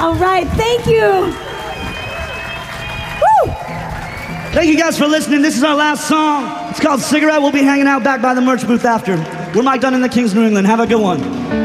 All right, thank you. Woo! Thank you guys for listening. This is our last song. It's called Cigarette. We'll be hanging out back by the merch booth after. We're Mike Dunn in the Kings, New England. Have a good one.